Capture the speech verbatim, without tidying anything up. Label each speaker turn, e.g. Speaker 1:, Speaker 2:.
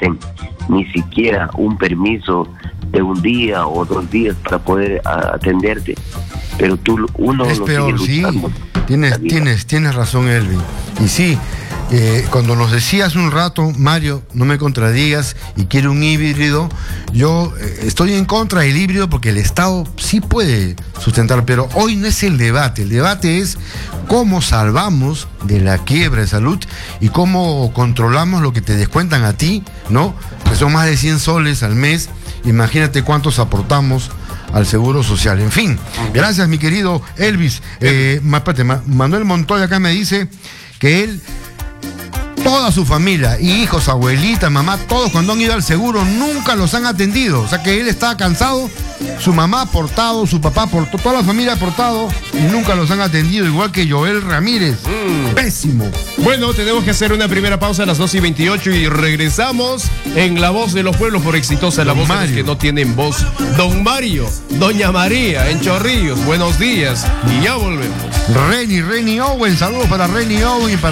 Speaker 1: existen ni siquiera un permiso de un día o dos días para poder a, atenderte, pero tú uno
Speaker 2: es
Speaker 1: lo
Speaker 2: peor,
Speaker 1: sigue luchando.
Speaker 2: Sí, tienes, tienes, tienes razón, Elvin. Y sí, eh, cuando nos decía hace un rato, Mario, no me contradigas, y quiere un híbrido, yo eh, estoy en contra del híbrido porque el Estado sí puede sustentar, pero hoy no es el debate, el debate es cómo salvamos de la quiebra de salud y cómo controlamos lo que te descuentan a ti, ¿no? Que son más de cien soles al mes, imagínate cuántos aportamos al Seguro Social. En fin, gracias mi querido Elvis. Eh, espérate, Manuel Montoya acá me dice que él, toda su familia, hijos, abuelitas, mamá, todos cuando han ido al seguro nunca los han atendido. O sea que él está cansado, su mamá ha aportado, su papá aportó, toda la familia ha aportado y nunca los han atendido, igual que Joel Ramírez. Mm. Pésimo.
Speaker 3: Bueno, tenemos que hacer una primera pausa a las dos y veintiocho y regresamos en La Voz de los Pueblos por Exitosa, la voz de los que no tienen voz. Don Mario, Doña María, en Chorrillos, buenos días y ya volvemos.
Speaker 2: Reni, Reni Owen, saludos para Reni Owen y para